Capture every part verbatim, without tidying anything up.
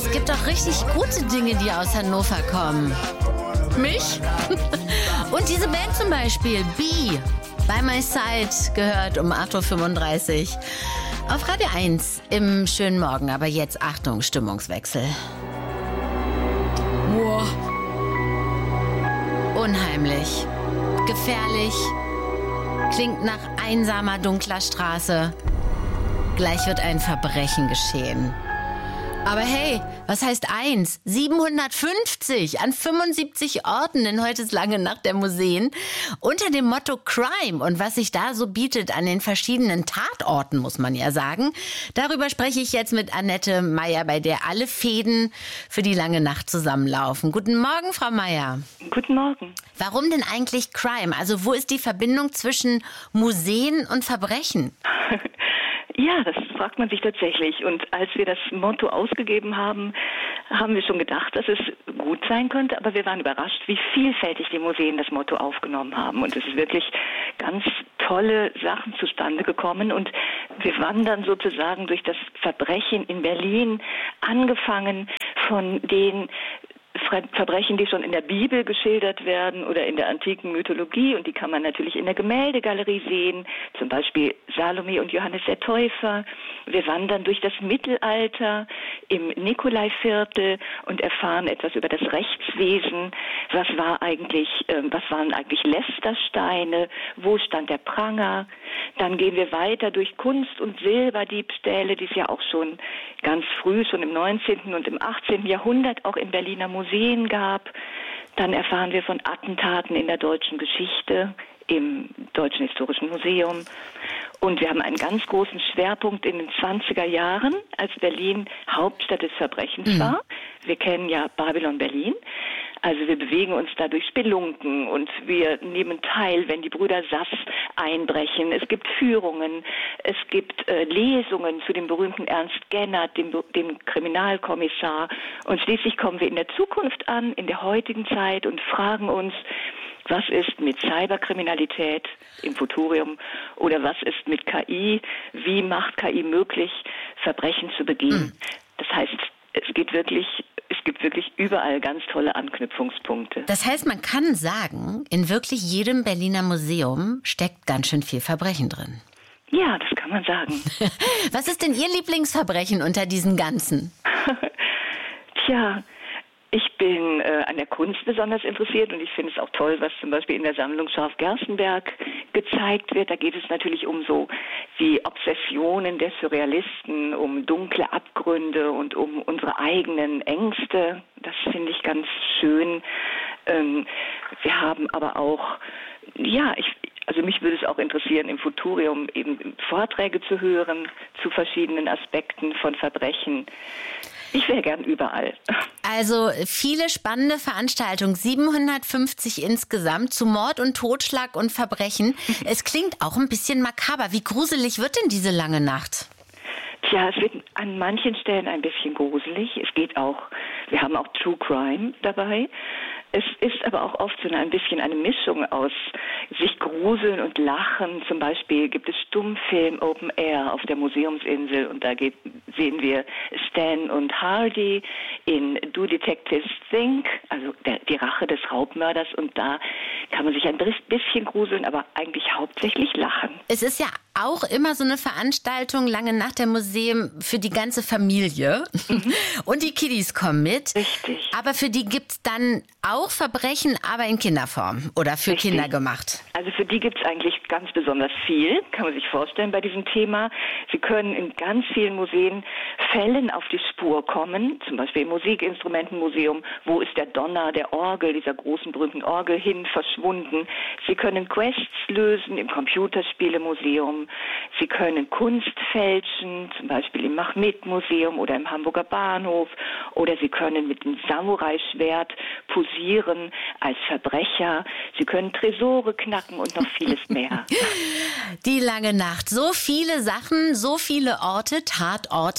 Es gibt doch richtig gute Dinge, die aus Hannover kommen. Mich? Und diese Band zum Beispiel, Bee, By My Side, gehört um acht Uhr fünfunddreißig auf Radio eins im schönen Morgen. Aber jetzt Achtung, Stimmungswechsel. Wow. Unheimlich, gefährlich, klingt nach einsamer, dunkler Straße. Gleich wird ein Verbrechen geschehen. Aber hey, was heißt eins? siebenhundertfünfzig an fünfundsiebzig Orten in Heute ist lange Nacht der Museen unter dem Motto Crime und was sich da so bietet an den verschiedenen Tatorten, muss man ja sagen. Darüber spreche ich jetzt mit Annette Meyer, bei der alle Fäden für die lange Nacht zusammenlaufen. Guten Morgen, Frau Meyer. Guten Morgen. Warum denn eigentlich Crime? Also wo ist die Verbindung zwischen Museen und Verbrechen? Ja, das fragt man sich tatsächlich. Und als wir das Motto ausgegeben haben, haben wir schon gedacht, dass es gut sein könnte. Aber wir waren überrascht, wie vielfältig die Museen das Motto aufgenommen haben. Und es ist wirklich ganz tolle Sachen zustande gekommen. Und wir wandern sozusagen durch das Verbrechen in Berlin, angefangen von den Verbrechen, die schon in der Bibel geschildert werden oder in der antiken Mythologie, und die kann man natürlich in der Gemäldegalerie sehen, zum Beispiel Salome und Johannes der Täufer. Wir wandern durch das Mittelalter im Nikolaiviertel und erfahren etwas über das Rechtswesen. Was war eigentlich, äh, was waren eigentlich Lästersteine? Wo stand der Pranger? Dann gehen wir weiter durch Kunst- und Silberdiebstähle, die es ja auch schon ganz früh, schon im neunzehnten und im achtzehnten Jahrhundert auch in Berliner Museen gab. Dann erfahren wir von Attentaten in der deutschen Geschichte im Deutschen Historischen Museum. Und wir haben einen ganz großen Schwerpunkt in den zwanziger Jahren, als Berlin Hauptstadt des Verbrechens mhm. war. Wir kennen ja Babylon Berlin. Also wir bewegen uns da durch Spelunken und wir nehmen teil, wenn die Brüder Sass einbrechen. Es gibt Führungen, es gibt äh, Lesungen zu dem berühmten Ernst Gennert, dem, dem Kriminalkommissar. Und schließlich kommen wir in der Zukunft an, in der heutigen Zeit, und fragen uns, was ist mit Cyberkriminalität im Futurium oder was ist mit K I? Wie macht K I möglich, Verbrechen zu begehen? Mhm. Das heißt, es geht wirklich, es gibt wirklich überall ganz tolle Anknüpfungspunkte. Das heißt, man kann sagen, in wirklich jedem Berliner Museum steckt ganz schön viel Verbrechen drin. Ja, das kann man sagen. Was ist denn Ihr Lieblingsverbrechen unter diesen ganzen? Tja, ich bin äh, an der Kunst besonders interessiert und ich finde es auch toll, was zum Beispiel in der Sammlung Scharf-Gerstenberg gezeigt wird. Da geht es natürlich um so die Obsessionen der Surrealisten, um dunkle Abgründe und um unsere eigenen Ängste. Das finde ich ganz schön. Ähm, wir haben aber auch, ja, ich Also mich würde es auch interessieren, im Futurium eben Vorträge zu hören zu verschiedenen Aspekten von Verbrechen. Ich wäre gern überall. Also viele spannende Veranstaltungen, siebenhundertfünfzig insgesamt zu Mord und Totschlag und Verbrechen. Es klingt auch ein bisschen makaber. Wie gruselig wird denn diese lange Nacht? Tja, es wird an manchen Stellen ein bisschen gruselig. Es geht auch, wir haben auch True Crime dabei. Es ist aber auch oft so ein bisschen eine Mischung aus sich gruseln und lachen. Zum Beispiel gibt es Stummfilm Open Air auf der Museumsinsel und da geht, sehen wir Stan und Hardy in Do Detectives Think, also der, die Rache des Raubmörders, und da kann man sich ein bisschen gruseln, aber eigentlich hauptsächlich lachen. Es ist ja auch immer so eine Veranstaltung, lange Nacht der Museum, für die ganze Familie. Mhm. Und die Kiddies kommen mit. Richtig. Aber für die gibt es dann auch Verbrechen, aber in Kinderform oder für Richtig. Kinder gemacht. Also für die gibt es eigentlich ganz besonders viel, kann man sich vorstellen bei diesem Thema. Sie können in ganz vielen Museen Fällen auf die Spur kommen, zum Beispiel im Musikinstrumentenmuseum. Wo ist der Donner der Orgel, dieser großen berühmten Orgel, hin verschwunden? Sie können Quests lösen im Computerspielemuseum. Sie können Kunst fälschen, zum Beispiel im Machmet-Museum oder im Hamburger Bahnhof. Oder Sie können mit dem Samurai-Schwert posieren als Verbrecher. Sie können Tresore knacken und noch vieles mehr. Die lange Nacht. So viele Sachen, so viele Orte, Tatorte. Deswegen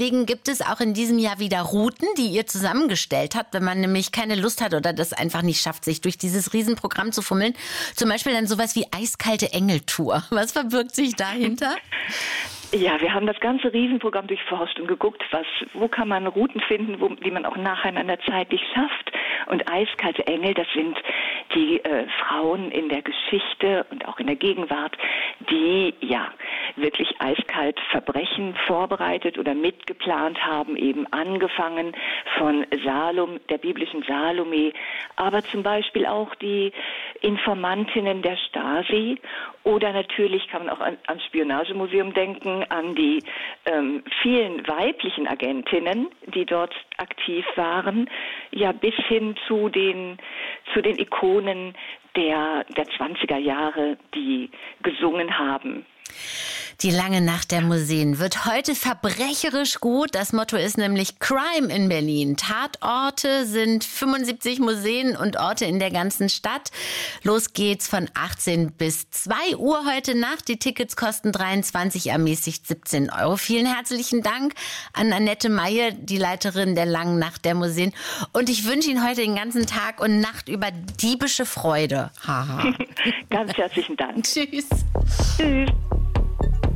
deswegen gibt es auch in diesem Jahr wieder Routen, die ihr zusammengestellt habt, wenn man nämlich keine Lust hat oder das einfach nicht schafft, sich durch dieses Riesenprogramm zu fummeln. Zum Beispiel dann sowas wie Eiskalte Engel-Tour. Was verbirgt sich dahinter? Ja, wir haben das ganze Riesenprogramm durchforscht und geguckt, was, wo kann man Routen finden, wo, die man auch nacheinander zeitlich schafft. Und Eiskalte Engel, das sind die äh, Frauen in der Geschichte und auch in der Gegenwart, die ja wirklich eiskalt Verbrechen vorbereitet oder mitgeplant haben, eben angefangen von Salom, der biblischen Salome, aber zum Beispiel auch die Informantinnen der Stasi oder natürlich kann man auch an, ans Spionagemuseum denken, an die ähm, vielen weiblichen Agentinnen, die dort aktiv waren, ja bis hin zu den zu den Ikonen der der zwanziger Jahre, die gesungen haben. Die lange Nacht der Museen wird heute verbrecherisch gut. Das Motto ist nämlich Crime in Berlin. Tatorte sind fünfundsiebzig Museen und Orte in der ganzen Stadt. Los geht's von achtzehn bis zwei Uhr heute Nacht. Die Tickets kosten dreiundzwanzig, ermäßigt siebzehn Euro. Vielen herzlichen Dank an Annette Meyer, die Leiterin der langen Nacht der Museen. Und ich wünsche Ihnen heute den ganzen Tag und Nacht über diebische Freude. Haha. Ganz herzlichen Dank. Tschüss. Tschüss.